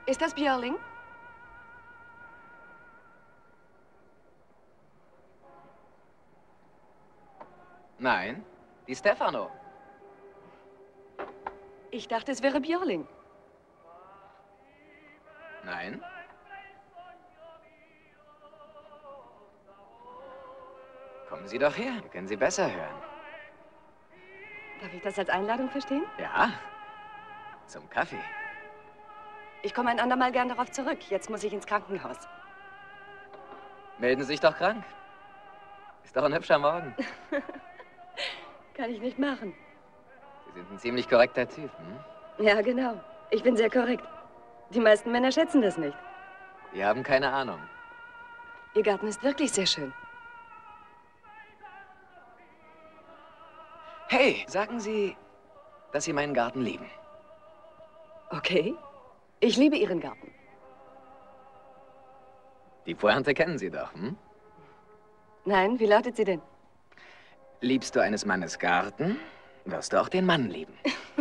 Ist das Björling? Nein, die Stefano. Ich dachte, es wäre Björling. Nein. Kommen Sie doch her, wir können Sie besser hören. Darf ich das als Einladung verstehen? Ja, zum Kaffee. Ich komme ein andermal gern darauf zurück. Jetzt muss ich ins Krankenhaus. Melden Sie sich doch krank. Ist doch ein hübscher Morgen. Kann ich nicht machen. Sie sind ein ziemlich korrekter Typ, hm? Ja, genau. Ich bin sehr korrekt. Die meisten Männer schätzen das nicht. Die haben keine Ahnung. Ihr Garten ist wirklich sehr schön. Hey, sagen Sie, dass Sie meinen Garten lieben. Okay. Ich liebe Ihren Garten. Die Pointe kennen Sie doch, hm? Nein, wie lautet sie denn? Liebst du eines Mannes Garten, wirst du auch den Mann lieben.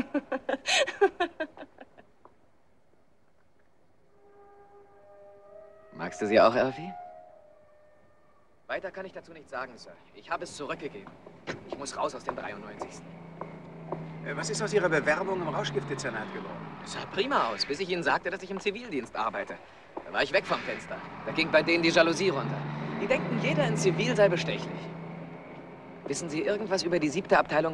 Magst du sie auch, Elfie? Weiter kann ich dazu nichts sagen, Sir. Ich habe es zurückgegeben. Ich muss raus aus dem 93. Was ist aus Ihrer Bewerbung im Rauschgiftdezernat geworden? Es sah prima aus, bis ich Ihnen sagte, dass ich im Zivildienst arbeite. Da war ich weg vom Fenster. Da ging bei denen die Jalousie runter. Die denken, jeder in Zivil sei bestechlich. Wissen Sie irgendwas über die 7. Abteilung